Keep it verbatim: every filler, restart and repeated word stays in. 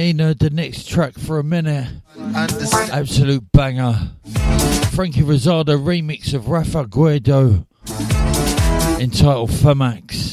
ain't heard the next track for a minute. Absolute banger. Frankie Rosado remix of Rafa Guido entitled Famax.